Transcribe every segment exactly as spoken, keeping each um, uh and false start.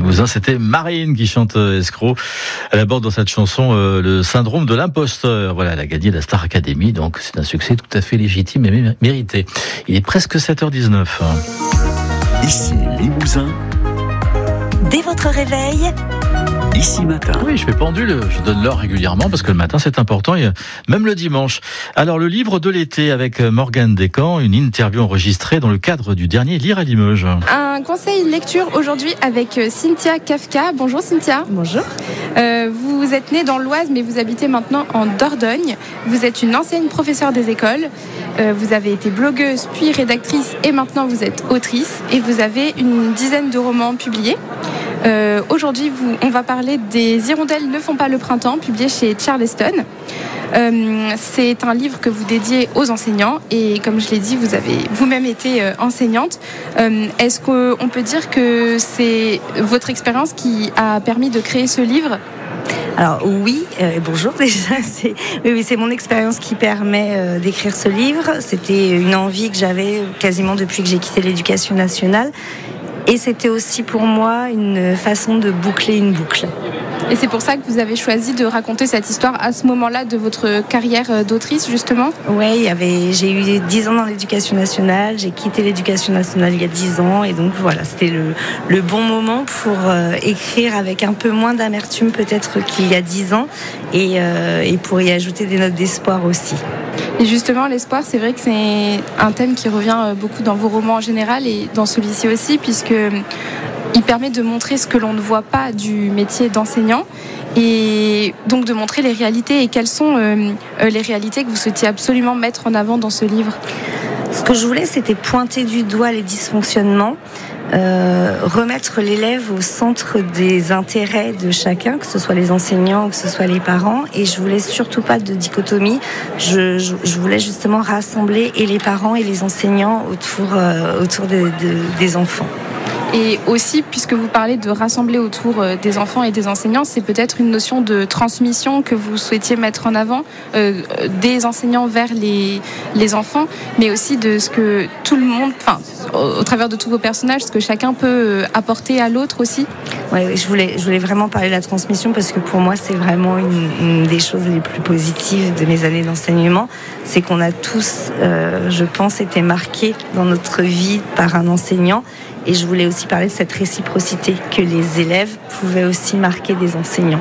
Limousin. C'était Marine qui chante euh, Escroc. Elle aborde dans cette chanson euh, le syndrome de l'imposteur. Voilà, elle a gagné la Star Academy, donc c'est un succès tout à fait légitime et mé- mérité. Il est presque sept heures dix-neuf. Ici Limousin. Dès votre réveil, Ici Matin. Oui, je fais pendule, je donne l'heure régulièrement parce que le matin c'est important, et même le dimanche. Alors le livre de l'été avec Morgane Descamps, une interview enregistrée dans le cadre du dernier Lire à Limoges. Un conseil lecture aujourd'hui avec Cynthia Kafka. Bonjour Cynthia. Bonjour. Euh, vous êtes née dans l'Oise mais vous habitez maintenant en Dordogne. Vous êtes une ancienne professeure des écoles. Euh, vous avez été blogueuse puis rédactrice et maintenant vous êtes autrice et vous avez une dizaine de romans publiés. Euh, aujourd'hui, vous, on va parler des Hirondelles ne font pas le printemps, publié chez Charleston. Euh, c'est un livre que vous dédiez aux enseignants et comme je l'ai dit, vous avez vous-même été euh, enseignante. Euh, est-ce qu'on peut dire que c'est votre expérience qui a permis de créer ce livre ? Alors oui, euh, bonjour déjà. C'est, oui, oui, c'est mon expérience qui permet euh, d'écrire ce livre. C'était une envie que j'avais quasiment depuis que j'ai quitté l'éducation nationale. Et c'était aussi pour moi une façon de boucler une boucle. Et c'est pour ça que vous avez choisi de raconter cette histoire à ce moment-là de votre carrière d'autrice, justement ? Oui, il y avait, j'ai eu dix ans dans l'éducation nationale, j'ai quitté l'éducation nationale il y a dix ans, et donc voilà, c'était le, le bon moment pour euh, écrire avec un peu moins d'amertume peut-être qu'il y a dix ans, et, euh, et pour y ajouter des notes d'espoir aussi. Et justement, l'espoir, c'est vrai que c'est un thème qui revient beaucoup dans vos romans en général, et dans celui-ci aussi, puisque il permet de montrer ce que l'on ne voit pas du métier d'enseignant et donc de montrer les réalités. Et quelles sont euh, les réalités que vous souhaitiez absolument mettre en avant dans ce livre ? Ce que je voulais, c'était pointer du doigt les dysfonctionnements, euh, remettre l'élève au centre des intérêts de chacun, que ce soit les enseignants ou que ce soit les parents. Et je voulais surtout pas de dichotomie. Je, je, je voulais justement rassembler et les parents et les enseignants autour, euh, autour de, de, des enfants. Et aussi, puisque vous parlez de rassembler autour des enfants et des enseignants, c'est peut-être une notion de transmission que vous souhaitiez mettre en avant, euh, des enseignants vers les, les enfants, mais aussi de ce que tout le monde, enfin, au, au travers de tous vos personnages, ce que chacun peut apporter à l'autre aussi. Oui, je voulais, je voulais vraiment parler de la transmission parce que pour moi, c'est vraiment une, une des choses les plus positives de mes années d'enseignement. C'est qu'on a tous, euh, je pense, été marqués dans notre vie par un enseignant. Et je voulais aussi parler de cette réciprocité que les élèves pouvaient aussi marquer des enseignants.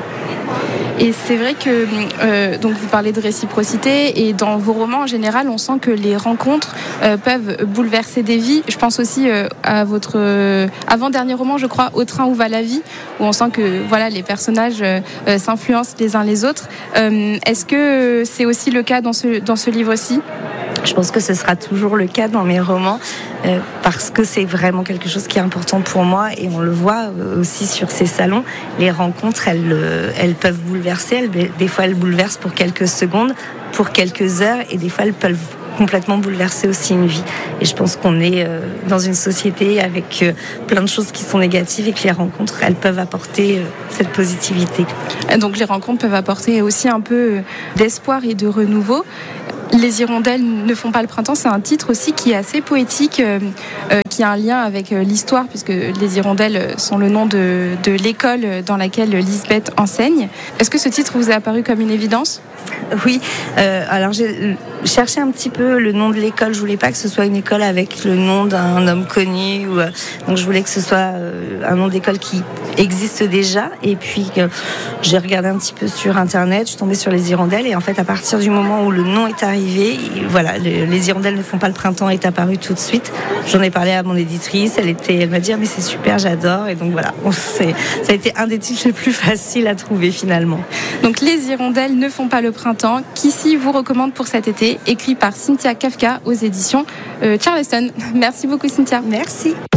Et c'est vrai que euh, donc vous parlez de réciprocité et dans vos romans en général, on sent que les rencontres euh, peuvent bouleverser des vies. Je pense aussi euh, à votre euh, avant-dernier roman, je crois, Au train où va la vie, où on sent que voilà les personnages euh, s'influencent les uns les autres. Euh, est-ce que c'est aussi le cas dans ce dans ce livre-ci ? Je pense que ce sera toujours le cas dans mes romans euh, parce que c'est vraiment quelque chose qui est important pour moi et on le voit aussi sur ces salons. Les rencontres, elles, elles peuvent bouleverser. Elles, des fois, elles bouleversent pour quelques secondes, pour quelques heures et des fois, elles peuvent complètement bouleverser aussi une vie. Et je pense qu'on est euh, dans une société avec euh, plein de choses qui sont négatives et que les rencontres, elles peuvent apporter euh, cette positivité. Donc les rencontres peuvent apporter aussi un peu d'espoir et de renouveau. Les Hirondelles ne font pas le printemps, c'est un titre aussi qui est assez poétique, euh, euh, qui a un lien avec euh, l'histoire, puisque les Hirondelles sont le nom de, de l'école dans laquelle Lisbeth enseigne. Est-ce que ce titre vous est apparu comme une évidence ? Oui, euh, alors j'ai cherché un petit peu le nom de l'école. Je voulais pas que ce soit une école avec le nom d'un homme connu. Ou, euh, donc je voulais que ce soit euh, un nom d'école qui existe déjà. Et puis euh, j'ai regardé un petit peu sur Internet, je suis tombée sur les Hirondelles. Et en fait, à partir du moment où le nom est arrivé, voilà, le, les Hirondelles ne font pas le printemps est apparu tout de suite. J'en ai parlé à mon éditrice. Elle était, elle m'a dit ah, mais c'est super, j'adore. Et donc voilà, on, c'est, ça a été un des titres les plus faciles à trouver finalement. Donc les Hirondelles ne font pas le printemps, qu'ici vous recommande pour cet été, écrit par Cynthia Kafka aux éditions euh, Charleston. Merci beaucoup Cynthia. Merci.